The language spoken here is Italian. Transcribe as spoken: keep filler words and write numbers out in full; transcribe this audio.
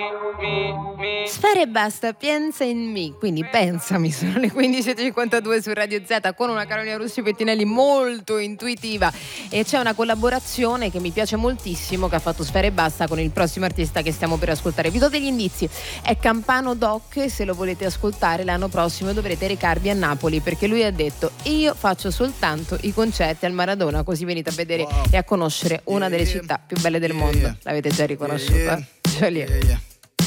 Sfera e basta, pensa in me, quindi pensami. Sono le quindici e cinquantadue su Radio Z con una Carolina Russi Pettinelli molto intuitiva, e c'è una collaborazione che mi piace moltissimo che ha fatto Sfera e basta con il prossimo artista che stiamo per ascoltare. Vi do degli indizi: è Campano Doc, e se lo volete ascoltare l'anno prossimo dovrete recarvi a Napoli, perché lui ha detto: io faccio soltanto i concerti al Maradona, così venite a vedere wow. e a conoscere una delle città più belle del mondo. L'avete già riconosciuta? Yeah, yeah.